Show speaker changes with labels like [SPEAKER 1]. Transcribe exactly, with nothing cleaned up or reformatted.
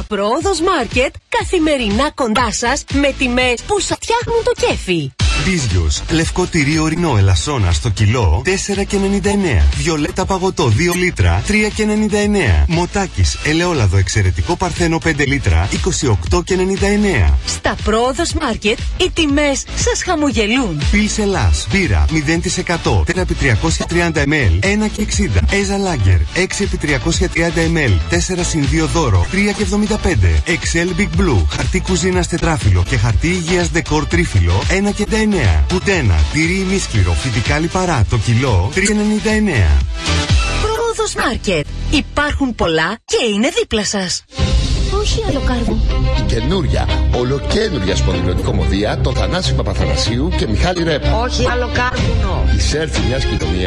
[SPEAKER 1] Πρόοδος Μάρκετ, καθημερινά κοντά σας με τιμές που σας φτιάχνουν το κέφι.
[SPEAKER 2] Μπίζιος, λευκό τυρί ορεινό ελασσόνα στο κιλό τέσσερα και ενενήντα εννέα. Βιολέτα παγωτό δύο λίτρα τρία και ενενήντα εννέα. Μοτάκης ελαιόλαδο εξαιρετικό παρθένο πέντε λίτρα είκοσι οκτώ και ενενήντα εννέα.
[SPEAKER 1] Στα Πρόοδος Μάρκετ οι τιμές σας χαμογελούν.
[SPEAKER 2] Πιλς Ελλάς, μπύρα μηδέν τοις εκατό, τέσσερα επί τριακόσια τριάντα μιλιλίτρα ένα και εξήντα. Έζα Λάγκερ έξι επί τριακόσια τριάντα μιλιλίτρα τέσσερα συν δύο δώρο τρία και εβδομήντα πέντε. Excel Big Blue, χαρτί κουζίνας τετράφυλλο και χαρτί υγείας δεκόρ τρίφυλλο ένα και ενενήντα εννέα. Κουτένα, τυρί ημίσκληρο, φυτικά λιπαρά το κιλό τρία και ενενήντα εννέα.
[SPEAKER 1] Πρόοδος Μάρκετ. Υπάρχουν πολλά και είναι δίπλα σας.
[SPEAKER 3] Όχι άλλο κάρβο.
[SPEAKER 4] Η καινούρια, ολοκένουρια σπονδυλωτικομοδία των Θανάση Παπαθανασίου και Μιχάλη Ρέπα.
[SPEAKER 3] Όχι άλλο κάρβουνο.
[SPEAKER 4] Η σέρφη μιας κοινωνίας